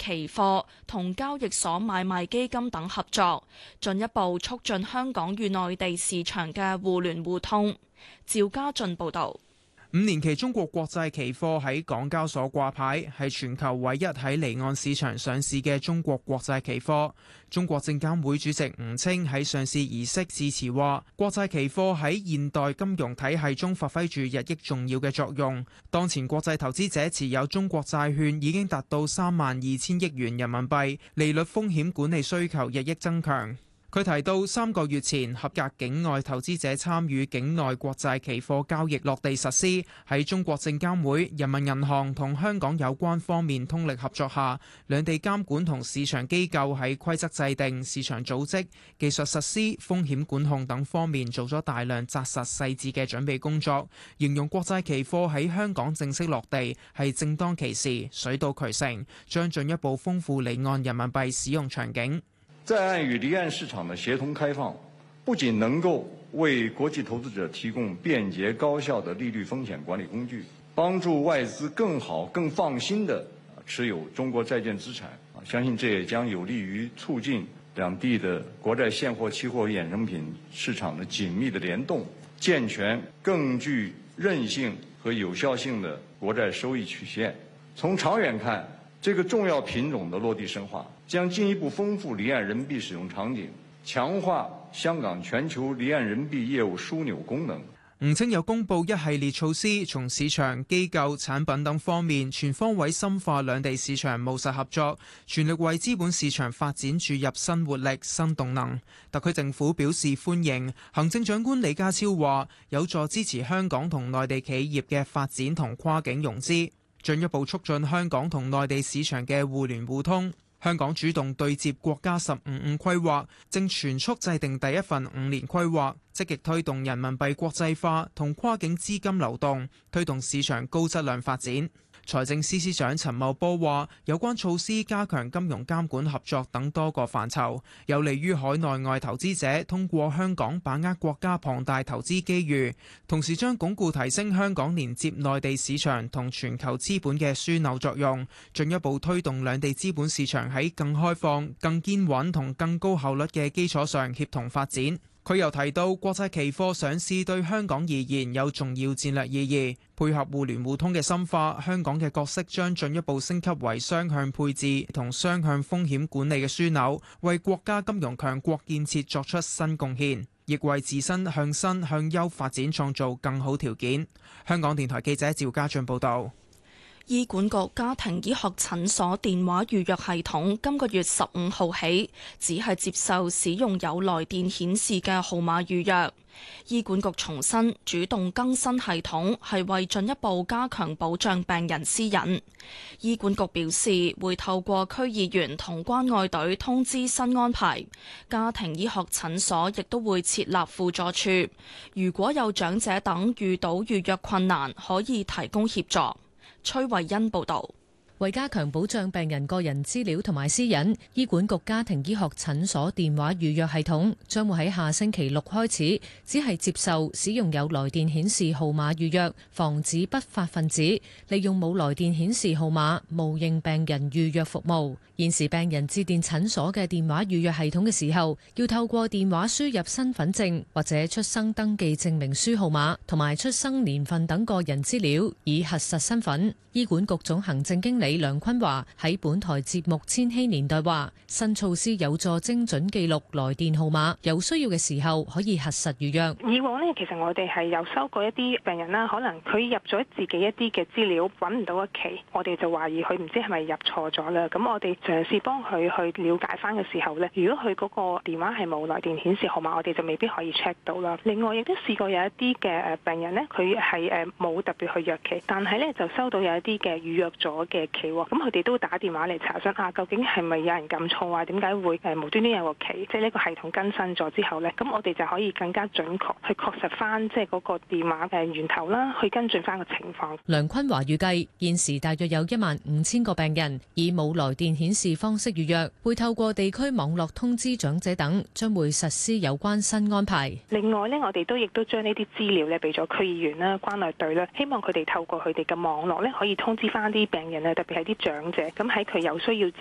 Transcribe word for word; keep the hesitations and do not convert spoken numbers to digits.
期貨同交易所買賣基金等合作，進一步促進香港與內地市場嘅互聯互通。趙家俊報導。 五年期中國國債期貨喺港交所掛牌，係全球唯一喺離岸市場上市嘅中國國債期貨。中國證監會主席吳清喺上市儀式致辭話，國債期貨喺現代金融體系中發揮住日益重要嘅作用。當前國際投資者持有中國債券已經達到三萬二千億元人民幣，利率風險管理需求日益增強。佢提到，三個月前合格境外投資者參與境內國債期貨交易落地實施，喺中國證監會、人民銀行同香港有關方面通力合作下，兩地監管同市場機構喺規則制定、市場組織、技術實施、風險管控等方面做咗大量紮實細緻嘅準備工作。形容國債期貨喺香港正式落地係正當其時、水到渠成，將進一步豐富離岸人民幣使用場景。 在岸與離岸市場的協同開放，不僅能夠為國際投資者提供便捷高效的利率風險管理工具，幫助外資更好、更放心地持有中國債券資產。相信這也將有利於促進兩地的國債現貨、期貨衍生品市場的緊密的聯動，健全更具韌性和有效性的國債收益曲線。從長遠看，這個重要品種的落地深化，將進一步豐富離岸人民幣使用場景，強化香港全球離岸人民幣業務樞紐功能。 吳清又公布一系列措施，從市場、機構、產品等方面全方位深化兩地市場務實合作，全力為資本市場發展注入新活力、新動能。特區政府表示歡迎。行政長官李家超話，有助支持香港同內地企業嘅發展同跨境融資，進一步促進香港同內地市場嘅互聯互通。香港主動對接國家十五五規劃，正全速制定第一份五年規劃，積極推動人民幣國際化同跨境資金流動，推動市場高質量發展。財政司司長陳茂波話，有關措施加強金融監管合作等多個範疇，有利於海內外投資者通過香港把握國家龐大投資機遇，同時將鞏固提升香港連接內地市場同全球資本嘅樞紐作用，進一步推動兩地資本市場喺更開放、更堅穩同更高效率嘅基礎上協同發展。佢又提到，國際期貨上市對香港而言有重要戰略意義，配合互聯互通嘅深化，香港嘅角色將進一步升級為雙向配置同雙向風險管理嘅樞紐，為國家金融強國建設作出新貢獻，亦為自身向新向優發展創造更好條件。香港電台記者趙家俊報道。 醫管局家庭醫學診所電話預約系統今個月十五號起，只係接受使用有來電顯示嘅號碼預約。醫管局重申，主動更新系統係為進一步加強保障病人私隱。醫管局表示，會透過區議員同關愛隊通知新安排。家庭醫學診所亦都會設立輔助處，如果有長者等遇到預約困難，可以提供協助。崔慧欣報道。 為加強保障病人個人資料同埋私隱，醫管局家庭醫學診所電話預約系統將會喺下星期六開始，只係接受使用有來電顯示號碼預約，防止不法分子利用冇來電顯示號碼冒認病人預約服務。現時病人致電診所嘅電話預約系統嘅時候，要透過電話輸入身份證或者出生登記證明書號碼同埋出生年份等個人資料，以核實身份。醫管局總行政經理梁坤華喺本台節目《千禧年代》話，新措施有助精準記錄來電號碼，有需要嘅時候可以核實預約。 以往呢，其實我哋係有收過一啲病人啦，可能佢入咗自己一啲嘅資料，揾唔到個期，我哋就懷疑佢唔知係咪入錯咗啦。咁我哋嘗試幫佢去了解翻嘅時候呢，如果佢嗰個電話係冇來電顯示號碼，我哋就未必可以 check 到啦。另外亦都試過有一啲嘅誒病人呢，佢係誒冇特別去約期，但係呢就收到有一啲嘅預約咗嘅期，咁佢哋都打電話嚟查詢啊，究竟係咪有人撳錯啊？點解會誒無端端有個期？即係呢個系統更新咗之後呢，咁我哋就可以更加準確去確實翻即係嗰個電話嘅源頭啦，去跟進翻個情況。 梁坤華預計現時大約有一萬五千個病人以冇來電顯示方式預約，會透過地區網絡通知長者等，將會實施有關新安排。 另外呢，我哋都亦都將呢啲資料咧俾咗區議員啦、關愛隊啦，希望佢哋透過佢哋嘅網絡咧，可以通知翻啲病人啊，特別係啲長者，咁喺佢有需要之